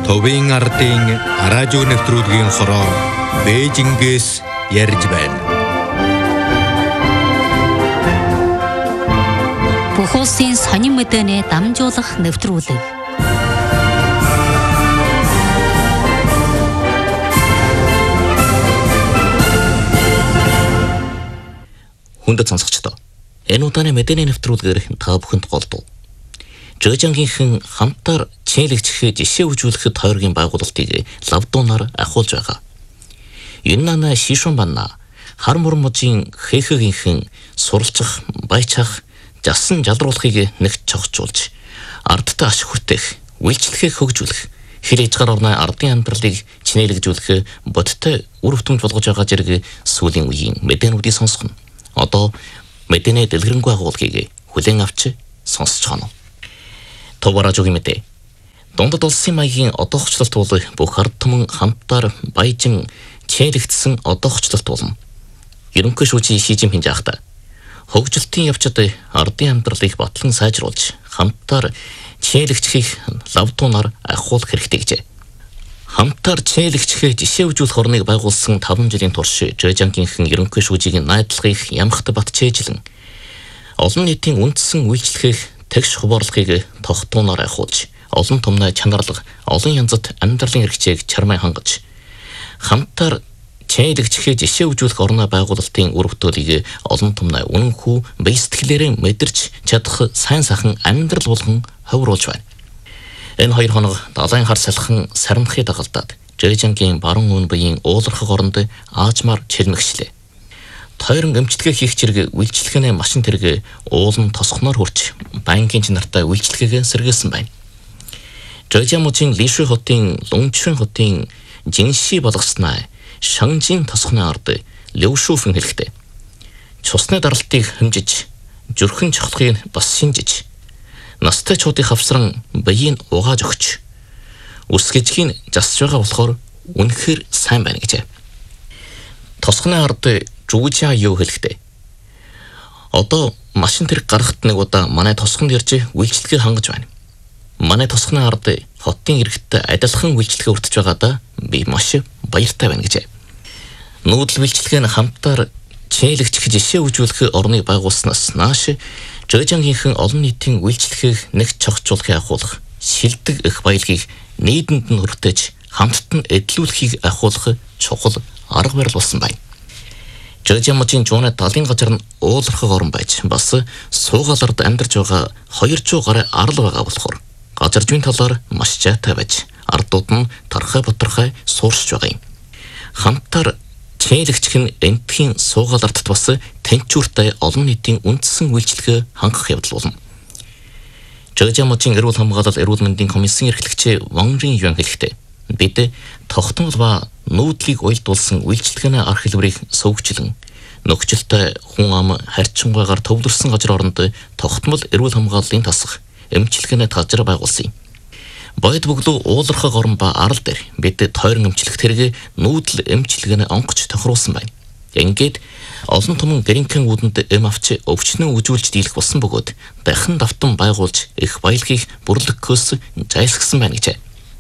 Төвийн ардын радио нэвтрүүлгийн хороо Бээжингээс ярьж байна. Бүх улсын сонин мэдээний дамжуулах нэвтрүүлэг. Хүндэт сонсогчдоо, энэ удааны мэдээний нэвтрүүлгээр та бүхэнд голдуу. Жожангийнхэн хамтаар чийлэгчхээ жишээ үзүүлэхэд тойргийн байгуулалтыг лавдуунаар ахуулж байгаа. Юннана Шишонбанна хар мурмужийн хэхэгийнхэн суралцах, баячах, жасан жалруулахыг нэгт цогцолж, ардтай ашиг хүртэх, үйлчлэхээ хөгжүүлэх, хэр ижгаар орны ардын амьдралыг чинээлэгжүүлэх бодтой үр хөтөмж болгож байгаа зэрэг сүүлийн үеийн мэдээнүүдийг сонсгоно. Одоо мэдээний дэлгэрэнгүй агуулгыг хүлээн авч сонсож байна. Товаражуугийн мэдээ. Дундад улсын маягийн одоохчлолт бол бүх ард түмэн хамтаар баяжин чийлэгдсэн одоохчлолт болно. Ерөнхий шүүжийн Шижин хинжаахта хөгжилтийн явцад ардын амьдралыг батлан сайжруулж хамтаар чийлэгчхийг лавдуунаар ахуулах хэрэгтэй гэжээ. Хамтаар чийлэгчхээ жишээ үзүүлэх орныг байгуулсан 5 жилийн турш Жожангийнхэн ерөнхий шүүжийн найдлагыг ямхт батчээжлэн олон нийтийн үндсэн үйлчлэхийг тэгш хуваарлахыг тогтуунаар ахуулж олон томной чанарлаг олон янзад амьдралын хэрэгцээг чармай хангаж хамтаар чийлэгчхээ жишээ үзүүлэх орноо байгуулалтын үр хөтөлийг олон томной үнэнхүү бие сэтгэлээрээ мэдэрч чадах сайн сайхан амьдрал болгон ховруулж байна. Энэ хоёр хоног далайн хар салхан сарнахыг дагалдаад Жожангийн баруун өн буян уулархаг оронд аажмаар чирмэгчлээ. Тойрон эмчилгээ хийх зэрэг үйлчлэгээний машин тэрэг уулан тосгоноор хурч банкын нартай үйлчлэгээ сэргээсэн байна. Жожамучийн Лишү хотын Лунчшин хотын Жинши болгоснаа Шанжин тосгоны ард Лёушүфэн хэлэхдээ цусны даралтыг хэмжиж зүрхэн чухлахыг бас шинжиж настай чуудыг хавсран биеийг угааж өгч үсгэжгийн засж байгаа болохоор үнэхээр сайн байна гэжээ. Тосгоны ард Жужа юу хэлэхдээ одоо машин тэрэг гарахт нэг удаа манай тосгонд ирж үйлчлэгээ хангаж байна. Манай тосгоны ард хотын иргэдтэй адилхан үйлчлэгээ өртөж байгаадаа би маш баяртай байна гэжээ. Нүүдэл үйлчлэгээ нь хамтаар чийлэгчх жишээ үзүүлэх орныг байгуулснаас нааш Жожангийнхэн олон нийтийн үйлчлэгийг нэг цогцолхыг ахуулах, шилдэг их баялагийг нийтэнд нь хүртэж хамтд нь эдлүүлэхийг ахуулах чухал арга барил болсон байна. Жожамучийн жууны далайн газар нь уулархаг орон байж бас суугаалард амьдарч байгаа 200 гаруй арал байгаа болохоор газар зүйн талаар маш жаатай байж ардууд нь тархай боторхой сууршиж байгаа юм. Хамтаар чийлэгчх нь энтхийн суугаалартд бас тэнцвэртэй олон нийтийн үндсэн үйлчлэгээ хангах явдал болно. Жожамучийн эрүүл хамгаалал эрүүл мэндийн комиссийн эрхлэгч Ван Рин Юан хэлэхдээ бид тогтмол ба нүүдлийг уялдуулсан үйлчлэгээний арга хэлбэрийг сувгчлан нөхцөлтэй хүн ам харьцангуйгаар төвлөрсөн газар оронд тогтмол эрүүл хамгааллын тасах эмчилгээний тазар байгуулсан юм. Бойд бөглөө уулархаг орон ба арал дээр бид тойрон эмчлэх тэрэг нүүдэл эмчилгээний онгоч тохируулсан байна. Ингээд олон түмэн гэринхэн үүдэнд эм авч өвчнөө үзүүлж дийлэх болсон бөгөөд дахин давтан байгуулж их баялагийг бүрлэгхөөс зайлсгсан байна гэжээ.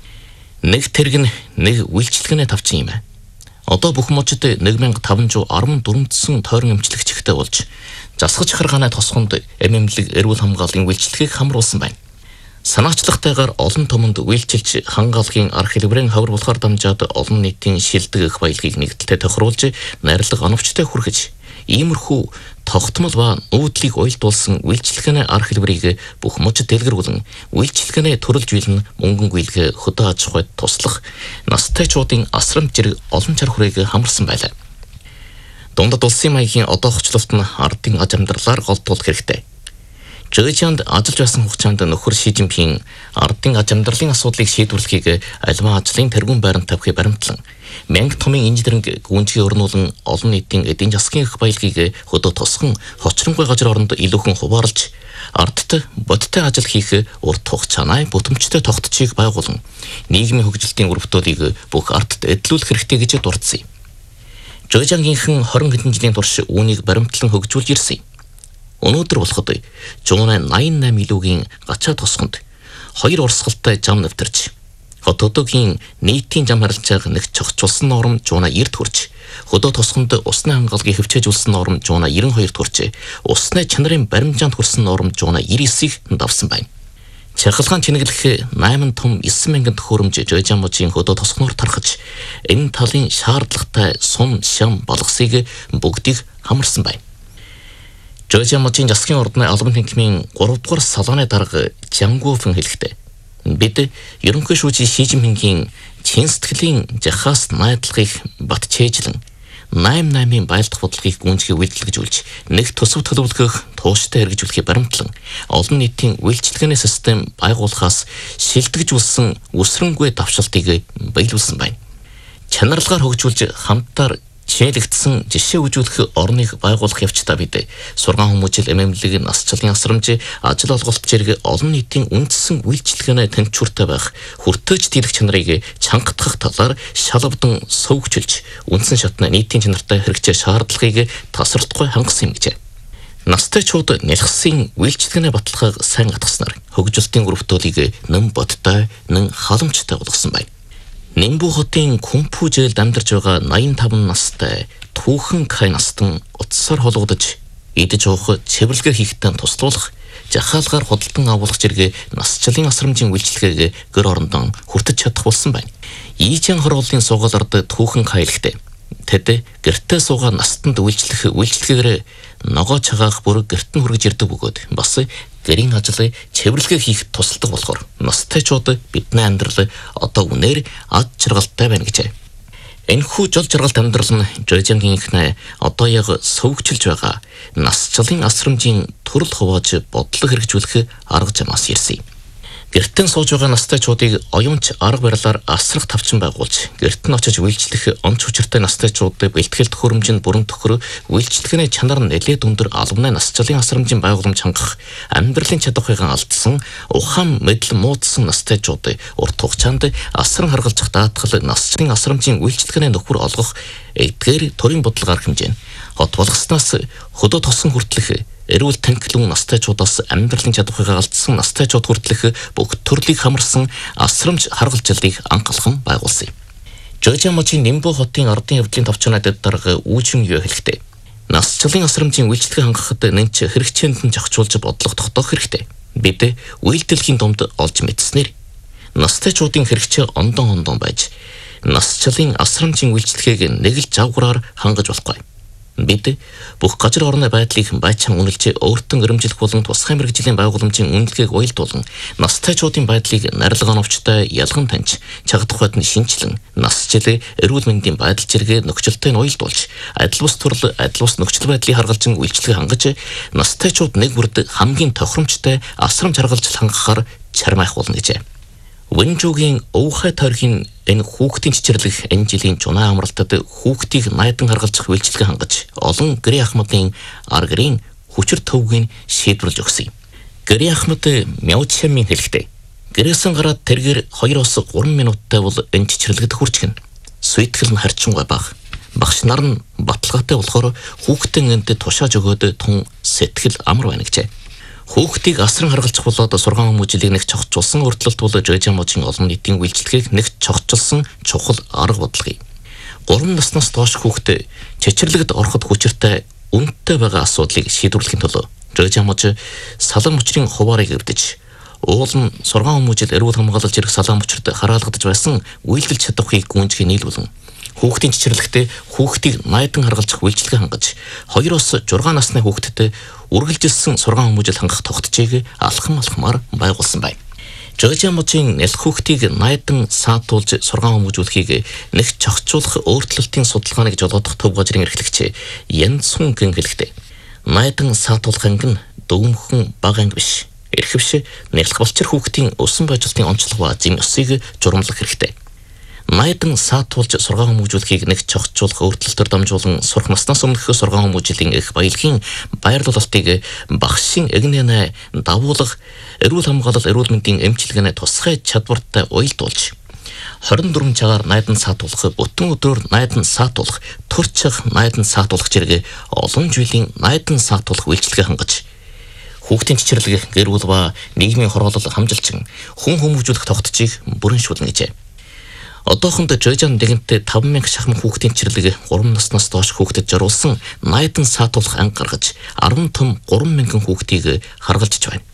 Нэг тэрэг нь нэг үйлчлэгээний тавчин юм. Одоо бүх мужид 1514 тойрон эмчлэгчтэй болж засгаж харгааны тосгонд эмэмлэг эрүүл хамгааллын үйлчлэгийг хамруулсан байна. Санаачлахтайгаар олон түмэнд үйлчилж хангаалгын арга хэлбэрийн хавар болохоор дамжаад олон нийтийн шилдэг их баялагийг нэгдэлтэй тохируулж найрлага оновчтой хүргэж иймэрхүү тогтмол ба нүүдлийг уялдуулсан үйлчлэгээний арга хэлбэрийг бүх мужид дэлгэрүүлэн үйлчлэгээний төрөл жийл нь мөнгөн гүйлгэ хөдөө аж ахуйд туслах настай чуудын асрамж зэрэг олон чар хүрээг хамарсан байлаа. Дундад улсын маягийн одоохчлолт нь ардын аж амьдралаар голдуулах хэрэгтэй. Жожанд ажиллаж байсан хугацаанд нөхөр Шижинпин ардын аж амьдралын асуудлыг шийдвэрлэхийг альва ажлын тэргүүн байранд тавихыг баримтлан мянга томын инженеринг гүнзгий өрнүүлэн олон нийтийн эдийн засгийн их баялагийг хөдөө тосгон хочронгүй газар оронд илүүхэн хуваарлж ардт бодтой ажил хийх урт хугацааны бүтэмжтэй тогтцыг байгуулан нийгмийн хөгжилтийн үр хөтөлийг бүх ардт эдлүүлэх хэрэгтэй гэж дурдсан юм. Жожангийнхэн 20 хэдэн жилийн турш үүнийг баримтлан хөгжүүлж ирсэн юм. Өнөөдөр болоход жууны 88 илүүгийн гачаа тосгонд 2 урсгалтай зам нэвтэрч Хотодогийн нийтийн зам харилцааг нэг чогцолсон норм жууна 90 хүрч, хөдөө тосгонд усны хангалгыг хөвчөөжүүлсэн норм жууна 92 хүрч, усны чанарын баримжаанд хүрсэн норм жууна 99-ийг давсан байна. Чаргалгаан чинэглэх 8 том 9,000 төхөөрөмж Жожамжийн хөдөө тосгоноор тархаж, энэ талын шаардлагатай сум шам болгосыг бүгдийг хамарсан байна. Жожамжийн засгийн ордны албан тэнхимийн 3 дугаар салааны дарга Жангуфэн хэлэхдээ бид ерөнхий шүүжийн Ши Жинпингийн чин сэтгэлийн жахаас найдлагыг батчээжлэн 88-ийн байлдах бодлогыг гүнзгий үйлчлэгжүүлж нэг төсөв төлөвлөгөх тууштай хэрэгжүүлэхийг баримтлан олон нийтийн үйлчлэгээний систем байгуулахаас шилдэгжүүлсэн үсрэнгүй давшилтыг биелүүлсэн байна. Чанарлагаар хөгжүүлж хамтаар чийлэгдсэн жишээ үзүүлэх орныг байгуулах явцдаа бид сургаан хүмүүжил эмэмлэг насчлалын асрамж ажил олголт зэрэг олон нийтийн үндсэн үйлчлэгээний тэнцвэртэй байх хүртэж дийлэх чанарыг чангатгах талаар шалгавдан сөвгчилж үндсэн шатны нийтийн чанартай хэрэгжих шаардлагыг тасралтгүй хангасан юм гэжээ. Настайчууд нэлхсэн үйлчлэгээний баталгааг сайн гатгаснаар хөгжилтийн өрөвдөлийг нэн бодтой, нэн халамжтай болгосон байна. Нимбу хотын Кумпужэлд амьдарч байгаа 85 настай түүхэн Кай настан утсаар холгодож идэж уух цэвэрлэгээ хийхтэн туслуулах жахаалгаар худалдан агуулах зэрэг насчлалын асрамжийн үйлчлэгээг гэр орондон хүртэж чадах болсон байна. Ийжэн хорооллын суугаал ард түүхэн Кай хэлэхдээ тэд гэртээ суугаа настанд үйлчлэх үйлчлэгээр ногоо чагаах бүр гэрт нь хүргэж ирдэг бөгөөд бас гэрийн ажлыг цэвэрлэгээ хийх тусалдаг болохоор настайчууд бидний амьдрал одоо үнээр ад жаргалтай байна гэжээ. Энэхүү жол жаргалт амьдрал нь Жожамгийн ихнэ одоо яг сөвгчилж байгаа насчлалын асрамжийн төрөл хувааж бодлого хэрэгжүүлэх арга замаас ирсэн юм. Гэртэн сууж байгаа настайчуудыг оюунч арга барилаар асрах тавчин байгуулж, гэрт нь очиж үйлчлэх онц хүчиртэй настайчуудыг бэлтгэл төхөөрөмжөнд бүрэн төхөр үйлчлэгээний чанар нь нэлээд өндөр албаны насчлалын асрамжийн байгууламж хангах, амьдралын чадварыг алдсан, ухаан мэдл муудсан настайчуудыг урт хугацаанд асран харгалзах даатгал насчлалын асрамжийн үйлчлэгээний нөхөр олгох эдгээр төрийн бодлого арга хэмжээ нь хот болгоснаас хөдөө тосон хүртэлх эрүүл танхилын настайчуудаас амьдралын чадварыг алдсан настайчууд хүртэлх бүх төрлийг хамарсан асрамж харгалзлыг анхалхан байгуулсан юм. Жожамжийн Нимбу хотын ардын явдлын товчноод дарга Үүжин юу хэлэхдээ насчлалын асрамжийн үйлчлэгээ хангахад нэнч хэрэгцээнд нь зохицуулж бодлого тогтоох хэрэгтэй. Бид үйлдэлхийн дунд олж мэдснээр настайчуудын хэрэгцээ ондон байж насчлалын асрамжийн үйлчлэгээг нэг л завгараар хангаж болохгүй. Бид бүх газар орны байдлыг байцаан үнэлж өөртөө өрөмжлөх болон тусгай мэргэжлийн байгууламжийн үнэлгээг уялдуулан настайчуудын байдлыг нарилгаан овчтой ялган таньж чагдах байд нь шинжилэн насчлал эрүүл мэндийн байдал зэрэг нөхцөлтэй нь уялдуулж адил бус төрөл адил бус нөхцөл байдлыг харгалзан үйлчлэг хангаж настайчууд нэг бүрд хамгийн тохиромжтой асрамж харгалзал хангахаар чармайх болно гэжээ. Вэнжүүгийн өвхай тойргийн энэ хүүхдийн цэцэрлэг энэ жилийн жунаа амралтад хүүхдийг найдан харгалзах үйлчлэгээ хангаж олон Гэри Ахмадын аргарын хүчир төвгийг шийдвэрлэж өгсөн юм. Гэри Ахмад Мяучамын хэлэхдээ гэрээсэн гараад тэргээр 2-3 минуттай бол энэ цэцэрлэгт хүрчихнэ. Суйтгэл нь харьцангуй бага. Багш нар нь баталгаатай болохоор хүүхдийн энд тушааж өгөөд тун сэтгэл амар байна гэжээ. Хүүхдийг асран харгалзах болоод сургаан хүмүүжлийг нэг цогцолсон өртлөлт бол Жожамжийн олон нийтийн үйлчлэгийг нэг цогцолсон чухал арга бодлого. 3 наснаас доош хүүхдээ цэцэрлэгт ороход хүчиртэй үнэтэй байгаа асуудлыг шийдвэрлэхийн тулд Жожамж салан мөчрийн хуваарыг эвдэж, уул нь сургаан хүмүүжил эрүүл хамгаалалт зэрэг салан мөчрөд хараалгадж байсан үйлдэл чадварыг гүнзгий нийлүүлэн хүүхдийн цэцэрлэгтээ хүүхдийг найдан харгалзах үйлчлэгээ хангаж 2-6 насны хүүхдэд үргэлжилсэн сургаан хүмүүжил хангах тогтцыг алхамаар байгуулсан байна. Жожамжийн нэлх хүүхдийг найдан саатуулж сургаан хүмүүжүүлэхийг нэг чогцуулах өөрчлөлтийн судалгааныг жолоодох төв газрын эрхлэгч Ян Цунгийн хэлэхдээ найдан саатуулах анги нь дөвмхөн бага анги биш. Эрхэвш нэлх болчир хүүхдийн өсөн байжлтын онцлог ба зэм ёсыг журамлах хэрэгтэй. Найдан саатуулж сургаан хүмүүжүүлэхийг нэг цогцуулах өөрчлөлтөөр дамжуулан сурах наснаас өмнөх сургаан хүмүүжлийн их баялагын байрлуулалтыг багшийн эгнэнэ давуулах эрүүл хамгаалал эрүүл мэндийн эмчилгээний тусгай чадвартай уялдуулж 24 цагаар найдан саатуулах, бүтэн өдрөөр найдан саатуулах, төрчих найдан саатуулах зэрэг олон жилийн найдан саатуулах үйлчлэгээ хангаж Хүүхдийн цэцэрлэг, гэр бүл ба нийгмийн хороолол хамжилчин хүн хүмүүжүүлэх тогтцыг бүрэн шүүлнэ гэжээ. Одоохонд Жожан нэгэнтээ 5,000 шахман хүүхдийн цэцэрлэг, 3 наснаас доош хүүхдэд зориулсан найдан саатуулах анги гаргаж 10 том 3,000 хүүхдийг харгалзаж байна.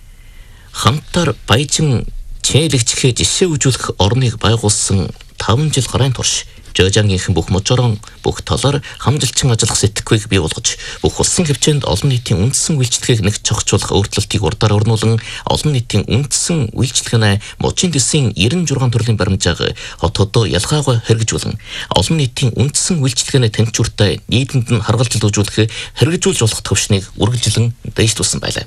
Хамтаар баяжин чийлэгчхээ жишээ үзүүлэх орныг байгуулсан 5 жил гарын турш Жожангийнхэн бүх можорон бүх талаар хамжилчин ажиллах сэтгэхүйг бий болгож бүх улсын хэмжээнд олон нийтийн үндсэн үйлчлэгийг нэг чогцуулах өөрчлөлтийг урдаар өрнүүлэн олон нийтийн үндсэн үйлчлэгээ мужийн дэсийн 96 төрлийн баримжааг хотодоо ялгаагүй хэрэгжүүлэн олон нийтийн үндсэн үйлчлэгээний тэнцвэртэй нийгэмд нь харгалзуулж хэрэгжүүлж болох төвшнийг үргэлжлэн дэвшүүлсэн байлаа.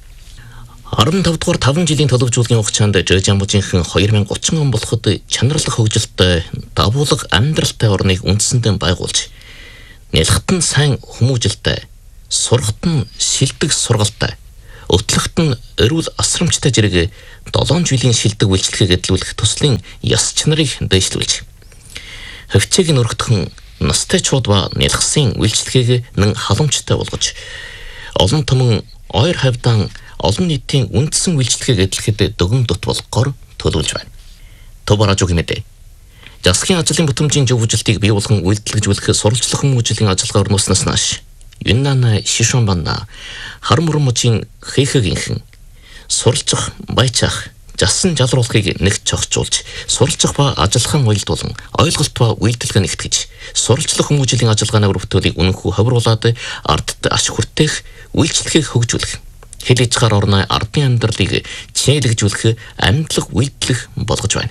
15 дугаар 5 жилийн төлөвлөжүүлгийн хугацаанд Жожан мужийнхэн 2030 он болоход чанарлах хөгжилтэй давуулга амьдралтай орныг үндсэндээ байгуулж нялхт нь сайн хүмүүжилтэй, сургат нь шилдэг сургалтай, өтлөгт нь эрүүл асрамжтай зэрэг 7 жилийн шилдэг үйлчлэгийг эдлүүлэх төслийн яс чанарыг дэвшлүүлж хөвчийг нь өргөдгөн настай чууд ба нялхсын үйлчлэгийг нэн халамжтай болгож олон томон ойр хавьдан олон нийтийн үндсэн үйлчлэгийг эдлэхэд дөгөн дут болгохоор төлөвлөж байна. Төв радиогийн мэдээ. Засгийн ажлын бүтэмжийн зөвлөлтийг бий болгон үйлдвэрлэж сурвалжлах хүмүүжлийн ажиллагаа орнууснаас нааш Юннана Шишонбанна Хармуран мужийн Хэйхэгийнхэн суралцах, баяжах, жасан жалруулахыг нэг чогцуулж, суралцах ба ажиллахын уялдуулан ойлголт ба үйлдэлгээ нэгтгэж, суралцлах хүмүүжлийн ажиллагааны өрөвтөлийг үнэнхүү ховруулад ардд аш хүртээх үйлчлэгийг хөгжүүлэх, хэл хязгаар орны ардын амьдралыг чийлэгжүүлэх амьдлаг үйлдэлх болгож байна.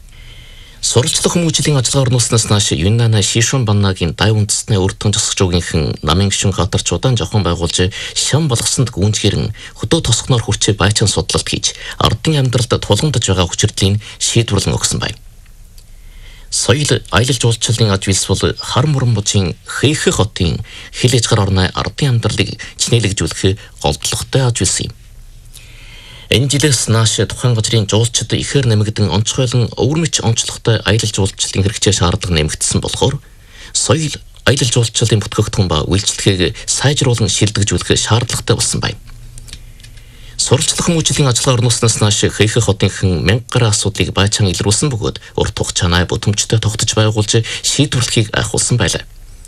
Суралцлах хүмүүжлийн ажиллагаа орнууснаас нааш Юннана Шишонбаннагийн дай үндэстний өртөн засагчуугийнхэн намын гишүүн хатарчуудаан жохон байгуулж шам болгосонд гүнзгэрэн хөдөө тосгоноор хүрчээ байцаан судлалт хийж ардын амьдралд тулгамдж байгаа хүчирдлийг шийдвэрлэн өгсөн байна. Соёл аялал жуулчлалын аж үйлсвэл Хармуран мужийн Хэйхэ хотын хэл хязгаар орны ардын амьдралыг чинээлэгжүүлэх голдлоготой аж үйлс юм. Энэ жилээс нааш тухайн газрын жуулчид ихээр нэмэгдэн онцгойлон өвөрмөч онцлогтой аялал жуулчлалын хэрэгцээ шаардлага нэмэгдсэн болохоор соёл аялал жуулчлалын бүтгэгдэхүүн ба үйлчлэгийг сайжруулан шилдэгжүүлэх шаардлагатай болсон байна. Суралцлах хүмүүжлийн ажиллагаа орнууснаас нааш Хэйхэ хотынхан 1000 гаруй асуудлыг байцаан илрүүлсэн бөгөөд урт хугацааны бүтэмжтэй тогтож байгуулж шийдвэрлэхийг айхуулсан байлаа.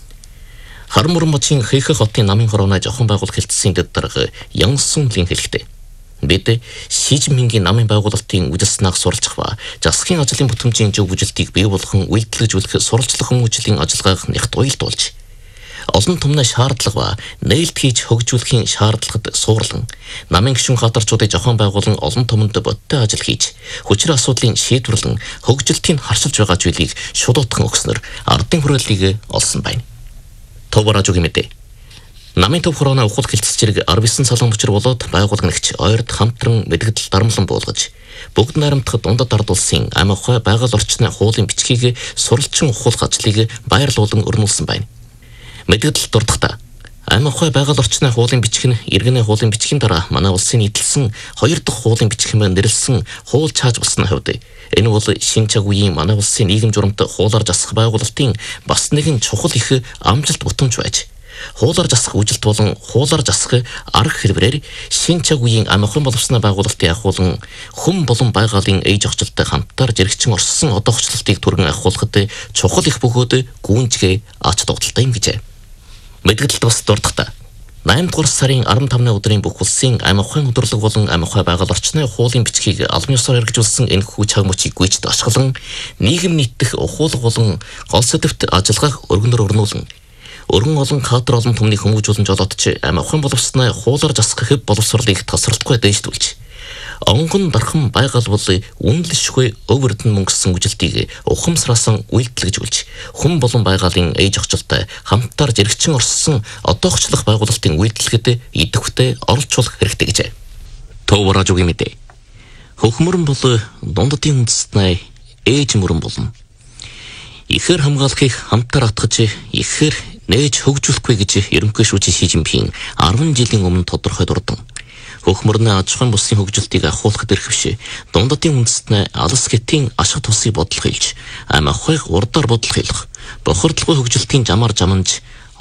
Хармуран мужийн Хэйхэ хотын намын хорооны жохон байгуулах хэлтсийн дэд дарга Янсунлийн хэлэхдээ бид Шижмингийн намын байгуулалтын үжилснаг суралцах ба засгийн ажлын бүтэмжийн зөв бүжилтийг бий болгон үйлдвэрлэж суралцлах хүмүүжлийн ажиллагааг нягт уялдуулж олон томны шаардлага ба нээлт хийж хөгжүүлэхийн шаардлагад суурлан намын гишүүн хатарчуудыг жохон байгуулан олон томонд бодтой ажил хийж хүчрэх асуудлын шийдвэрлэн хөгжилтийг харшилж байгаа зүйлийг шуудхан өгснөр ардын хүрээллийг олсон байна. Төв радиогийн мэдээ. Намын төв хорооны ухал хэлтс зэрэг 19 салан мөчр болоод байгууллагч ойрд хамтран мэдгдэл дарамлан буулгаж бүгд найрамдах дундад ард улсын амь ухаан байгаль орчны хуулийн бичгийг суралцсан ухуулах ажлыг баярлуулан өрнүүлсэн байна. Мэдгдэл дурдахта амь ухаан байгаль орчны хуулийн бичих нь иргэний хуулийн бичгийн дараа манай улсын нийтлсэн 2 дахь хуулийн бичих хэмээн нэрлсэн хуул чааж болсон хувьд энэ бол шинэ цаг үеийн манай улсын нийгэм журамт хуулаар засах байгуулалтын бас нэгэн чухал их амжилт бүтэмж байж хуулаар засах үжилт болон хуулаар засах арга хэрэгээр шинэ цаг үеийн амь ухаан боловсны байгуулалтын ахуулан хүм болон байгалийн ээж охжилттой хамтаар зэрэгчин орсон одоохчлалтыг түргэн ахуулахад чухал их бөгөөд гүнзгий ач дуталтай юм гэжээ. Мэдгдэлд бас дурдахта 8 дугаар сарын 15-ны өдрийн бүх улсын амь ухаан өдөрлөг болон амь ухаан байгаль орчны хуулийн бичгийг албан ёсоор хэрэгжүүлсэн энэ хүү цаг мөчийг гүйцэд ашиглан нийгэм нийтдэх ухуулга болон гол сэдвт ажиллагааг өргөнөөр өрнүүлэн өргөн олон кадр олон түмний хүмүүжүүлэн жолоодч амь ухаан боловсны хуулаар засах хэв боловсролыг тасралтгүй дэвшүүлж онгон дархан байгаль бол үнэлшгүй өв эрдэнэ мөнгөсөн үжилтийг ухамсараасан үйлдэлжүүлж хүм болон байгалийн ээж охжилтой хамтаар зэрэгчин орсон одоохчлох байгуулалтын үйлдэлгэд идэвхтэй оролцуулах хэрэгтэй гэжээ. Төв радиогийн мэдээ. Хөхмөрөн бол дундадын үндэстний ээж мөрөн болно. Ихээр хамгаалахыг хамтаар атгаж ихээр нээж хөгжүүлэхгүй гэж ерөнхий шүүжин Шижинпин 10 жилийн өмнө тодорхой дурдан. Хөхмөрний аж ахуйн бүсийн хөгжилтийг ахуулахад эрхэвш дундадын үндэстний алс гэтийн ашиг тусыг бодлого хэлж амь ахуйг урдаар бодлого хэлэх бохирдлого хөгжилтийн жамаар жаманж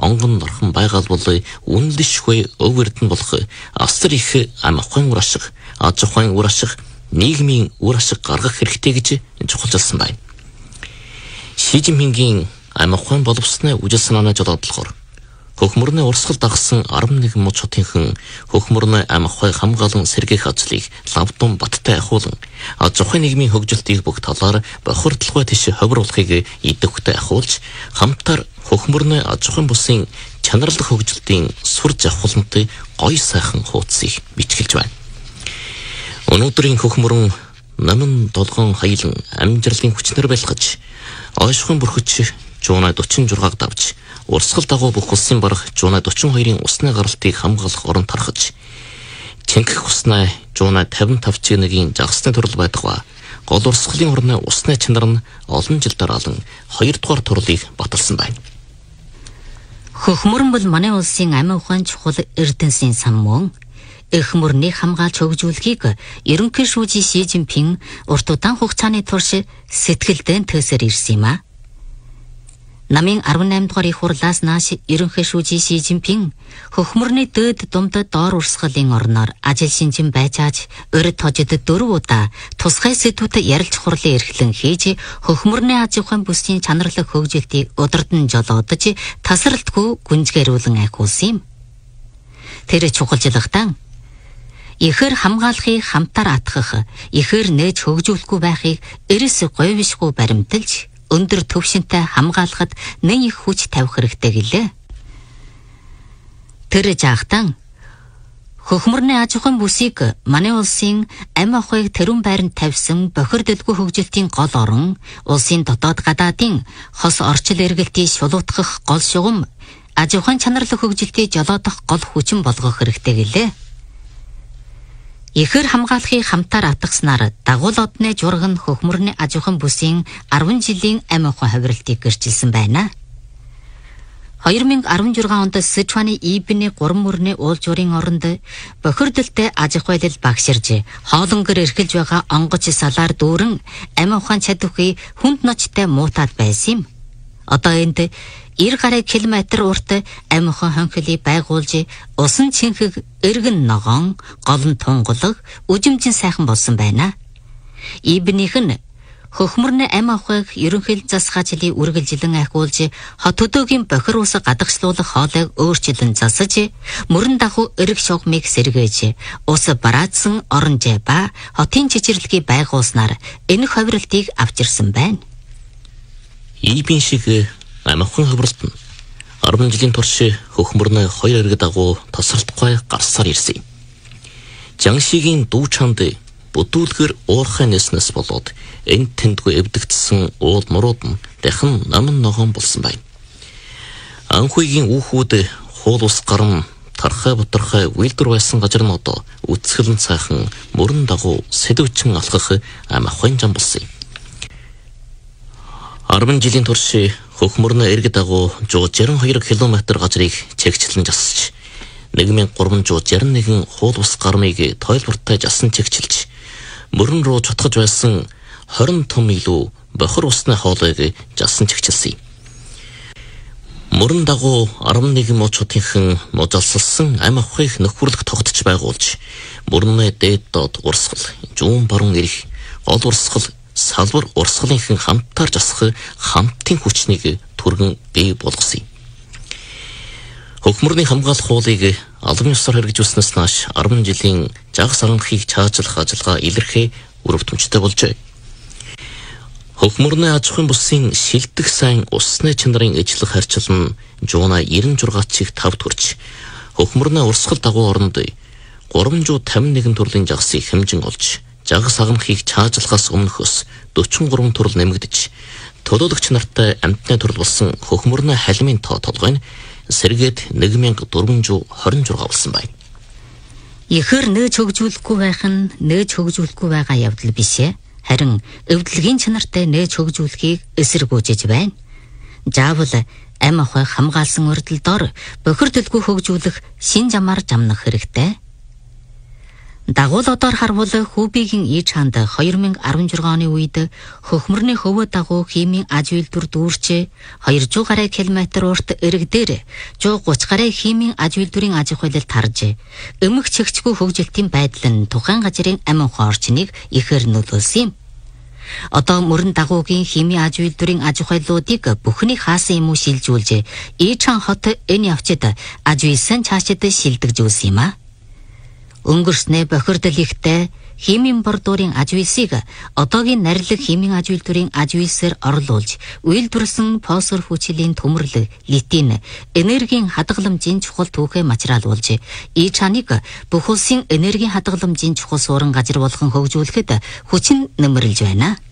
онгон норхон байгaalбал үнэлшгүй өв эрдэнэ болох асар их ам ахуйн үр ашиг, аж ахуйн үр ашиг, нийгмийн үр ашиг гаргах хэрэгтэй гэж чухалчилсан байна. Ши Жинпингийн ам ахуйн боловсны үжил санааны жолоодлохоор хөх мөрний урсгал дагсан 11 муж хотынхан хөх мөрний ам ахуй хамгаалан сэргээх ажлыг лавдун баттай ахуулан аж ахуйн нийгмийн хөгжилтийг бүх талаар бохирдлогоо тийш ховруулахыг идэвхтэй ахуулж хамтаар хөх мөрний аж ахуйн бусын чанарлах хөгжилтийн сур завхуулантыг гоё сайхан хуудсыг бичгэлж байна. Өнөөдрийн хөх мөрөн намын долгон хаялан амжирлын хүчнэр байлгаж ойшхон бүрхэж жуунаа 46-г давж урсгал дагуу бүх улсын барах жуунаа 42-ын усны гаралтыг хамгаалах орон тархаж чингэх уснаа жуунаа 55-1-ийн жагсны төрөл байдаг ба гол урсгалын орны усны чанар нь олон жил дараалан 2-р турлыг баталсан байна. Хөх мөрөн бол манай улсын амин ухаан чухал эрдэнэсийн сан мөн. Эх мөрнийг хамгаалж хөгжүүлэхийг ерөнхий шүүжийн Ши Жинпин урт удаан хугацааны турш сэтгэлдэн төсөр ирсэн юм а. Намын 18 дугаар их хурлаас нааш ерөнхий шүүжийн Ши Жинпин хөх мөрний дээд думдад доор урсгалын орноор ажил шинжин байжааж урд хожид 4 удаа тусгай сэдвүүдэд ярилж хурлын эрхлэн хийж хөх мөрний аж ахуйн бүсийн чанарлах хөгжилтийг удирдан жолоодож тасралтгүй гүнзгийрүүлэн ахиулсан юм. Тэр чухалчлагтан ихэр хамгаалахыг хамтаар атгах, ихэр нээж хөгжүүлэхгүй байхыг эрс говьшгүй баримталж, өндөр төвшөнтэй хамгаалахад нэн их хүч тавих хэрэгтэй гэлээ. Тэр жаахтан хөх мөрний аж ахуйн бүсийг манай улсын ам ахуйг тэрүүн байранд тавьсан бохирдолгүй хөгжилтийн гол орон, улсын дотоод гадаадын хос орчил эргэлтийг шулуутгах гол шугам, аж ахуйн чанарлах хөгжилтийг жолоодох гол хүчин болгох хэрэгтэй гэлээ. Ихэр хамгаалахыг хамтаар атгахснаар дагуул одны жураг нь хөх мөрний аж ахуйн бүсийн 10 жилийн ам ахуйн хувиралтыг гэрчилсэн байна. 2016 онд Сычуаны Ибни 3 мөрний уулжуурын оронд бохирдолтой аж ахуйлал багширж, хоолонгор эрхэлж байгаа онгоц салаар дүүрэн ам ахуйн чадварыг хүнд ночтой муутаад байсан юм. Одоо энд 90 гаруй километр урт ам ахуйн хонхилыг байгуулж, усан чинхэг эргэн ногоон, голн тунгалаг, үжимжин сайхан болсон байна. Ибнийх нь хөх мөрний ам ахуйг ерөнхийлөн засгаажлыг үргэлжлэн ахиулж, хот хөдөөгийн бохир ус гадагшлуулах хоолойг өөрчлөн засаж, мөрөн даху эрэг шугамыг сэргээж, ус бараадсан оронжээ ба хотын чичирлэгийг байгуулснаар энэ хувиралтыг авчирсан байна. Ибн шиг ам ахуйн хувиралт нь 10 жилийн турш хөх мөрний 2 эрэг дагуу тасралтгүй гарсаар ирсэн юм. Жангшигийн дүү чанд бүдүүлгэр уурхай нэснэс болоод энэ тэндгүй эвдэгдсэн уул мурууд нь дахин намын ногоон болсон байна. Анхүйгийн үүхүүд хуул ус гарам тархай бутархай үйлдвэр байсан газар нь одоо үцгэлэн цаахан мөрөн дагуу сэдвчин алхах ам ахуйн зам болсон юм. 10 жилийн турш хөх мөрний эрэг дагуу 162 км газрыг чигчлэн засч 1361 хуул ус гармыг тойлбортой жасан чигчилж мөрөн рүү чутгаж байсан 20 том илүү бохир усны хоолойг жасан чигчилсэн. Мөрөн дагуу 11 муж хотынхан нужалсалсан ам ахуйг нөхөрлөх тогтож байгуулж мөрний дээд доод урсгал, жуун баруун эрх, гол урсгал, салбар урсгалынхан хамтаар засах хамтын хүчнийг түргэн бий болгосон юм. Хөх мөрний хамгаалах хуулийг албан ёсоор хэрэгжүүлснээс нааш 10 жилийн жагс аранхыг чаачлах ажиллагаа илэрхий өрөвдмжтэй болжээ. Хөх мөрний аж ахуйн бүсийн шилдэг сайн усны чанарын ижлэх харьцал нь жуунаа 96-ыг 5 төрж, хөх мөрний урсгал дагуу оронд 351 төрлийн жагсыг хэмжин олж, жагс агнахыг чаачлахаас өмнөхөөс 43 төрөл нэмэгдэж, төлөөлөгч нартай амтны төрөл болсон хөх мөрний халимын тоо толгой нь сэргээд 1426 болсон байна. Ихэр нээж хөгжүүлэхгүй байх нь нээж хөгжүүлэхгүй байгаа явдал биш ээ. Харин эвдлэгийн чанартай нээж хөгжүүлэхийг эсэргүүцэж байна. Заавал ам ахуй хамгаалсан урдл дор бохирдолгүй хөгжүүлэх шин замаар жамнах хэрэгтэй. Дагуулуудаар харвал Хүүбигийн ээж хаанд 2016 оны үед хөхмөрний хөвөө дагуу химийн аж үйлдвэр дүүрчээ 200 гаруй километр урт эрэг дээр 130 гаруй химийн аж үйлдвэрийн аж ахуйлал таржээ. Өмг чигчгүй хөгжилтийн байдал нь тухайн газрын амин ухаан орчныг ихээр нөлөөлсөн юм. Одоо мөрөн дагуугийн химийн аж үйлдвэрийн аж ахуйлуудыг бүхний хаасан юм уу шилжүүлж, Ичан хот энэ явцад аж үйлсэн цаашид шилдэгжүүлсэн юм а. Өнгөрснөө бохирдол ихтэй химийн бордуурын аж үйлсийг одоогийн нарилэг химийн аж үйлдвэрийн аж үйлсээр орлуулж, үйлдвэрлсэн фосфор хүчилийн төмөрлөг, литин, энергийн хадгаламжийн чухал түүхээ мачраалуулж, Ичаныг бүх улсын энергийн хадгаламжийн чухал суурин газар болгон хөгжүүлэхэд хүчин нэмэрлж байна.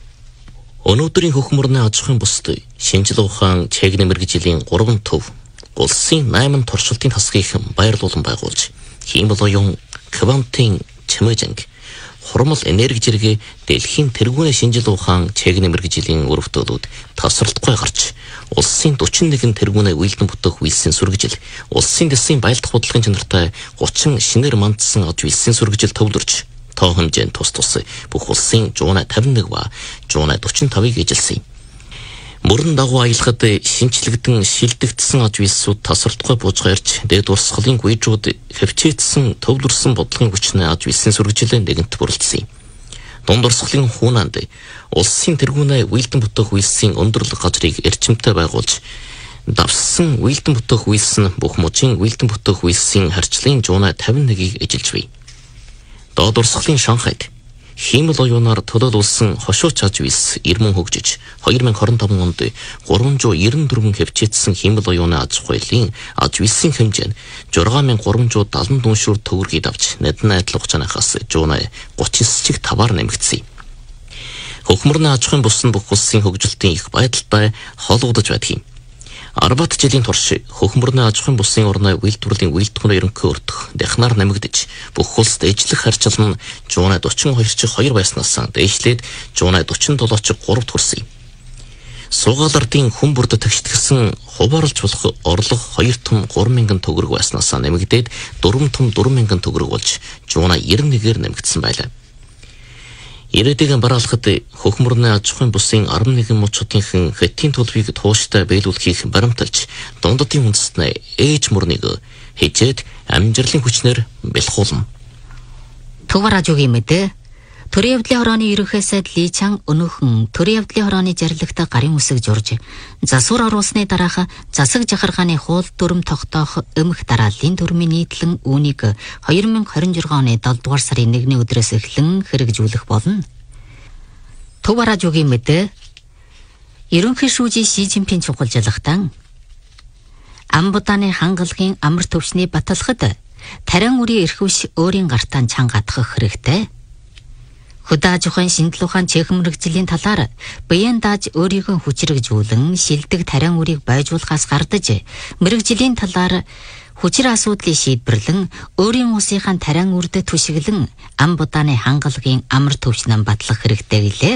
Өнөөдрийн хөхмөрний аж ахуйн бусд шинжлэх ухаан чек нэмэргжлийн 3 төв улсын 8 туршилтын тасгийг баярлуулан байгуулж, химийн оюун, квантын чимээжинг, хурмал энерги зэрэг дэлхийн тэргүүний шинжлэх ухаан чек нэмэргжлийн өрөвдөлүүд тасралтгүй гарч, улсын 41 тэргүүний үйлдэн бүтээх үйлсийн сүргэжил, улсын дэсийн байлдах бодлогын чанартай 30 шинээр мандсан аж үйлсийн сүргэжил төвлөрч, тоо хэмжээнд тус бүх улсын 151 ба 145-ыг эжилсэн. Мөрөн дагуу аялахад шинчлэгдэн шилдэгдсэн аж үйлсүүд тасралтгүй бууж гарч, дээд урсгалын гүйжүүд хөвчээдсэн төвлөрсөн бодлогын хүчний аж үйлсийн сүргэжилээ нэгэнт бүрэлдсэн. Дунд урсгалын хуунанд улсын тэргүүний үйлдэн бүтээх үйлсийн өндөрлөг газрыг эрчимтэй байгуулж, давсан үйлдэн бүтээх үйлс нь бүх мужийн үйлдэн бүтээх үйлсийн харьцлын 151-ийг эжилж бий. Доод урсгалын Шанхайд химийн оюунаар төлөөлүүлсэн хошууч аж үйлс ирмэн хөгжиж 2025 онд 394 хөвчээдсэн химийн оюуны аж ахуйлын аж үйлсийн хэмжээ нь 6370 дүншүүр төгрөгийг авч нэдэн айдал хугацаанаас 139.5-аар нэмэгдсэн. Хөхмөрний аж ахуйн бус нь бүх улсын хөгжилтийн их байдалтай холбогдож байдаг юм. 10 жилийн турш хөхмөрний аж ахуйн бусын орны үйлдвэрлэлийн үйлдвэрийн ерөнхий өртөх дахнаар нэмэгдэж, бүх улсад ижлэх харьцал нь 142.2 байснаас дээшлээд 147.3 хүрсэн. Суугаал ардын хүн бүрд тэгштгэсэн хуваарлж болох орлого 2 том 3,000 төгрөг байснаас нэмэгдээд 4 том 4,000 төгрөг болж 191-ээр нэмэгдсэн байлаа. Ирээдүйн бараалхад хөхмөрний аж ахуйн бусын 11 мужуудынхан хэтийн төлөвийг тууштай биелүүлэхийг баримталж, дундтын үндэстнээ ээж мөрнийг хижээд амжилтын хүчнэр бэлхуулна. Төв радиогийн мэдээ. Төрийн явдлын хорооны ерөнхий сайд Ли Чан өнөөхөн төрийн явдлын хорооны зарлагт гарын үсэг журж, засвар оруулсны дараах засаг жахаргааны хуул дүрм тогтоох өмнөх дарааллын дүрмийн нийтлэн үүнийг 2026 оны 7 дугаар сарын 1-ний өдрөөс эхлэн хэрэгжүүлэх болно. Төв радиогийн мэдээ. Ерөнхий шүүжийн Ши Цзиньпин чухалжлагтан Амбутаны хангалагын амар төвчний баталгад тарин үрийн эрхвш өөрийн гартаа чангаатгах хэрэгтэй. Хөдөө аж ахуйн шинжлэх ухаан чек мэргэжлийн талаар биеийн дааж өөрийгөө хүчрэгжүүлэн шилдэг тарин үрийг байжуулахаас гардаж, мэргэжлийн талаар хүчир асуудлыг шийдвэрлэн өөрийн улсынхаа тарин үрд түшиглэн Амбутаны хангалагын амар төвчнөн батлах хэрэгтэй гэлээ.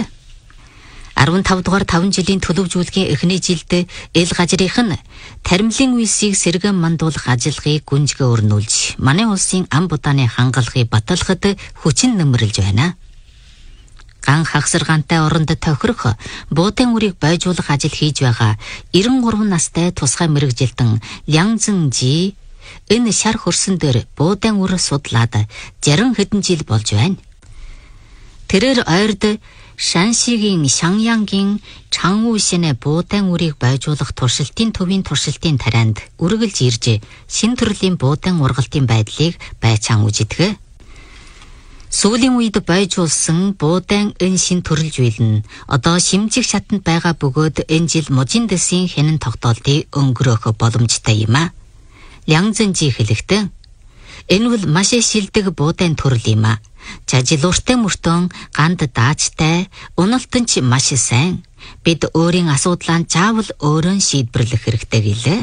15 дугаар 5 жилийн төлөвжүүлгийн эхний жилд эл газрынх нь таримлын үйлсийг сэргэн мандуулах ажиллагааг гүнзгий өрнүүлж, манай улсын Амбутаны хангалагыг баталгахад хүчин нэмэрлж байна. Ган хагсаргаантай оронд тохирох буудын үрийг байжуулах ажил хийж байгаа 93 настай тусгай мэргэжилтэн Лян Зэнжи энэ шар хөрсөн дээр буудын үр судлаад 60 хэдэн жил болж байна. Тэрээр ойрд Шаншигийн Шаньянгийн Чангушинэ буудын үрийг байжуулах туршилтын төвийн туршилтын тарианд үргэлж ирж шин төрлийн буудын ургалтын байдлыг байцаан үздэг. Сүүлийн үед байжуулсан буудын энэ шин төрөл зүйл нь одоо шимжих шатанд байгаа бөгөөд энэ жил мужийн дэсийн хянан тогтоолтыг өнгөрөөх боломжтой юм а. Лян Зэнжи хэлэхдээ энэ бол маш шилдэг буудын төрөл юм а. Жажилууртай мөртөн ганд даачтай, уналтан ч маш сайн. Бид өөрийн асуудлаа заавал өөрөө шийдвэрлэх хэрэгтэй гэлээ.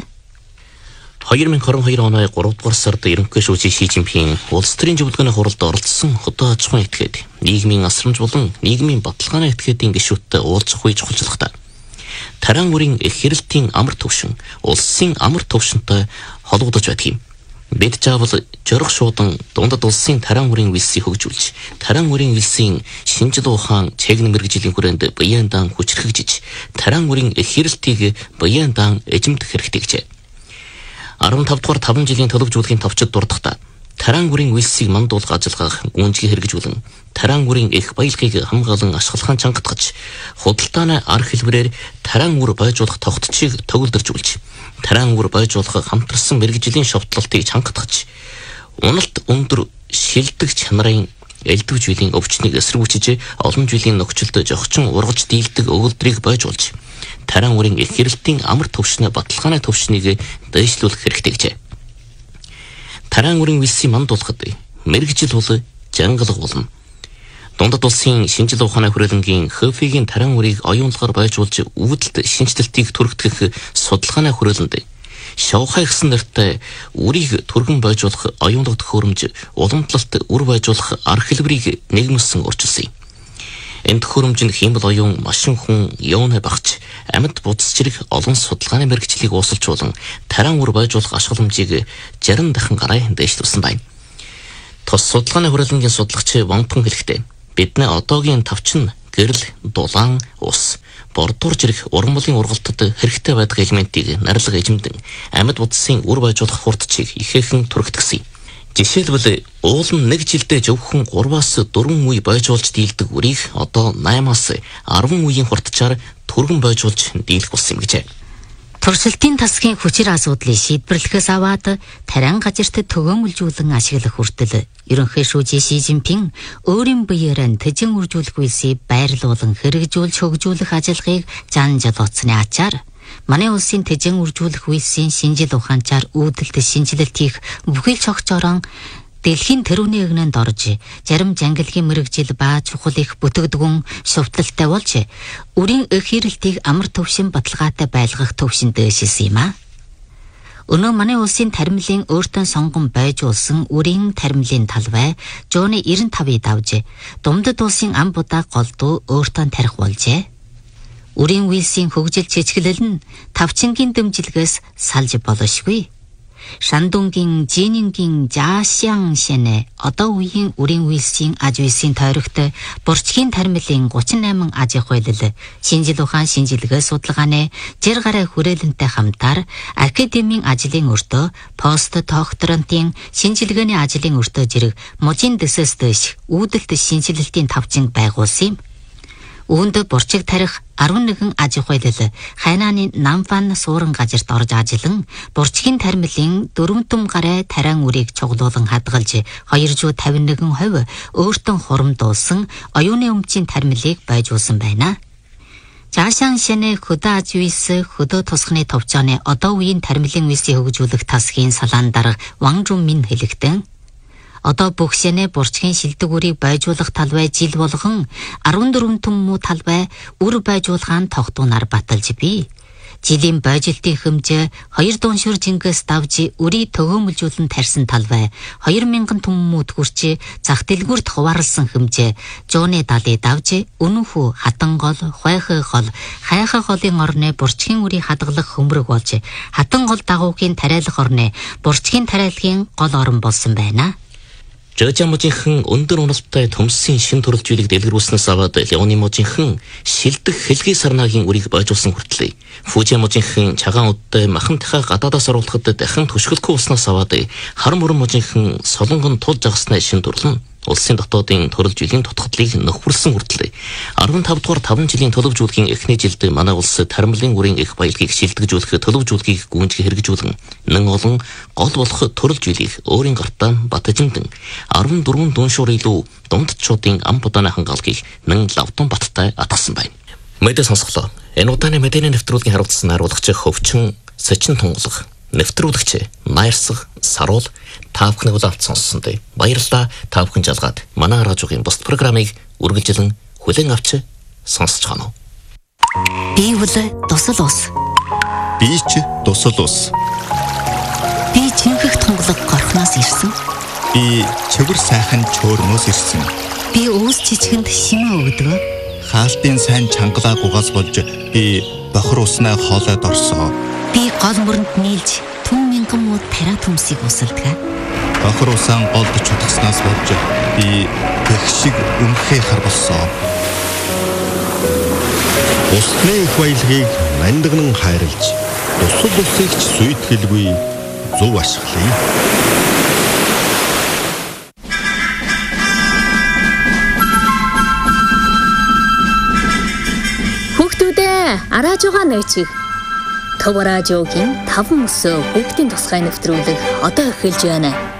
2022 оны 3 дугаар сард ерөнхий шүүжийн Ши Цзиньпин улс төрийн зөвлөгөөний хуралд оролцсон хөдөө аж ахуйн этгээд, нийгмийн асрамж болон нийгмийн баталгааны этгээдийн гишүүдтэй уулзах үе чухалчлагдаа. Таран үрийн их хэрэлтийн амар төвшин улсын амар төвшөнтэй холбогдож байдаг юм. Бид заавал жорох шуудан дундад улсын таран үрийн вэлсийг хөгжүүлж, таран үрийн вэлсийн шинжил ухаан чегн мэргэжлийн хүрээнд баян даан хүчрхэгжиж, таран үрийн эхирлтийг баян даан эжимдэх хэрэгтэй гэжээ. 15 дугаар 5 жилийн төлөвжүүлгийн товчид дурдахдаа таран үрийн вэлсийг мандуулах ажиллагаах гүнзгий хэрэгжүүлэн, таран үрийн их баялагийг хамгаалан ашиглахын чангатгаж, худалдааны арга хэлбэрээр таран үр бойжуулах тогтцыг төгөлдөржүүлж, таран үр бойжуулах хамтарсан мэргэжлийн шовтлолтыг чангатгаж, уналт өндөр шилдэг чанарын элдв жилийн өвчнийг эсэргүүцэж, олон жилийн нөхцөлд жогчин ургаж дийлдэг өгүүлбэрийг бойжуулж, таран үрийн их хэрэлтийн амар төвшнө баталгааны төвшнийг дэвшлүүлэх хэрэгтэй гэжээ. Таран үрийн вэлсийг мандуулахад мэргэжил бол жангалга болно. Дундад улсын шинжил ухааны хүрээлэнгийн ХФИ-гийн таран үрийг оюунлагаар байжуулж үүдэлт шинжилтийг түргтгэх судалгааны хүрээлэнд Шавхай гэсэн нэртэй үрийг түргэн байжуулах оюунлаг төхөөрөмж уламжлалт үр байжуулах арга хэлбэрийг нэгмэлсэн урьдчилсан юм. Энэ төхөөрөмжөнд хиймэл оюун машин хүн явна багч амьд будас зэрэг олон судалгааны мэргэжлийг уусалжуулан таран үр байжуулах ашигламжийг 60 дахин гараа дэвшлүүлсэн байна. Тус судалгааны хүрээлэнгийн судалгач Ванпун хэлэхдээ бидний одоогийн тавчин гэрэл, дулаан, ус, бордуур зэрэг уран бүлгийн ургалтад хэрэгтэй байдаг элементийг нарилга эжимдэн амьд будсын үр байжуулах хурдчийг ихээхэн түргэтгсэн юм. Жишээлбэл уул нь нэг жилдээ зөвхөн 3-аас 4 үе байжуулж дийлдэг үрийг одоо 8-аас 10 үеийн хурдчаар түргэн байжуулж дийлэх болсон юм гэжээ. Туршилтын тасгийн хүчир асуудлыг шийдвэрлэхээс аваад таран газарт төгөөмөлжүүлэн ашиглах хүртэл ерөнхий шүүжи Ши Жинпин өөрийн биеэрээ тэжин үржүүлэх үйлсийг байрлуулан хэрэгжүүлж хөгжүүлэх ажиллагааг зан жолооцсны ачаар манай улсын тэжин үржүүлэх үйлсийн шинжил ухаанчаар үүдэлт шинжилэлт хийх бүхэл цогцорон дэлхийн тэрүүний эгнэнд орж зарим жангалгийн мэргэжил ба чухал их бүтэгдгүн шувталтай болж үрийн эх хэрэлтийг амар төвшин баталгаатай байлгах төвшин дэвшилсэн юм а. Өнөө манай улсын таримлын өөртөө сонгон байжуулсан үрийн таримлын талбай жууны 95-ыг давж Думдад улсын ам будаа голдуу өөртөө тарих болжээ. Үрийн үйлсийн хөгжил чичгэлэл нь тавчингийн дэмжлэгээс салж болошгүй. Шандунгийн Жинингийн Жаашян шэнэ одоо үеийн үрийн үйлсийн аж үйлсийн тойрогт бурчгийн таримлын 38 аж ахуй хэлэл шинжил ухаан шинжилгээ судалгааны 60 гаруй хүрээлэнтэй хамтаар академийн ажлын өртөө пост докторантын шинжилгээний ажлын өртөө зэрэг мужийн дэсэс дэш үүдэлт шинжилэлтийн тавчин байгуулсан юм. Үүнд бурчиг тарих 11 аж ахуй хэлэл хайнааны Намфан суурин газарт орж ажиллан бурчгийн таримлын 4 том гарай таран үрийг чуглуулан хадгалж 251% өөртөө хурамдуулсан оюуны өмчийн таримлыг байжуулсан байна. Жаашан шэнэ хөдөө аж үйлс хөдөө тусганы товчооны одоо үеийн таримлын үйлсийг хөгжүүлэх тасгийн салаан дарга Ван Жунмин хэлэхдээ одоо бүх шэнэ бурчгийн шилдэг үрийг байжуулах талбай жил болгон 14 том муу талбай үр байжуулгаан тогтуунаар баталж бий. Жилийн байжилтын хэмжээ 2 дууншир жингээс давж үрийг төгөөмөлжүүлэн тарьсан талбай 2000 том мууд хүрч зах дэлгүүрт хуваарлсан хэмжээ жууны 70 давж өнөхүү хатан гол, хойхой гол, хайхай голын орны бурчгийн үрийг хадгалах хөмрөг болж хатан гол дагуугийн тариалах орны бурчгийн тариалгын гол орон болсон байна. Жожамжийнхэн өндөр уналтай төмсийн шин төрөлжүүлэг дэлгэрүүлснээс аваад Леоны мужийнхэн шилдэг хэлгийн сарнагийн үрийг бойжуулсан хүртэл Фужимужийнхэн цагаан үдтэй махантайхаа гадаадаас оруулахад дахин төшгөлгүй уснаас аваад харам уран мужийнхэн солонгон тулж агасны шин төрлөн улсын дотоодын төрөлжүүлийн тутгадлыг нөхөрлсөн хүртэл 15 дугаар 5 жилийн төлөвжүүлгийн эхний жилд манай улс таримлын үрийн их баялагийг шилдэгжүүлэх төлөвжүүлгийг гүйцэтгэх хэрэгжүүлэн нэн олон гол болох төрөлжүүлийг өөрийн гартаа батжимдэн 14 дууншуур илүү дундчуудын ам будааны хангаалгыг нэн лавтон баттай атгасан байна. Мэдээ сонсголоо. Энэ удааны мэдээний нэвтрүүлгийн харуулсан харуулгач хөвчин Сочин тунгалаг нэвтрүүлэгч Найрсаг Саруул та бүхнийг авч сонссонд баярлалаа. Та бүхэн жалгаад манай радиогийн бусд программыг үргэлжлэн хүлээн авч сонсож байна уу? Би бол тусал ус. Би ч тусал ус. Би чинхэх тунгалаг горхноос ирсэн. Би чивэр сайхан чөөрнөөс ирсэн. Би уус чичгэнд шимээ өгдөг. Хаалтын сайн чангалаа гугаас болж би бохор уснаа хоолойд орсоо. Би гол мөрөнд нийлж түн мянган муу тариа төмсийг усалдаг. Охир усан голдож чутгаснаас болж би гэх шиг өмхөө харбалсан. Усны их баялагийг мандагнан хайрлаж, усал усыг ч сүйтгэлгүй зөв ашиглая. Арааж байгаа нээчих. Төв радиогийн 5 өсөө бүгдийн тусгай нэвтрүүлэг одоо эхэлж байна.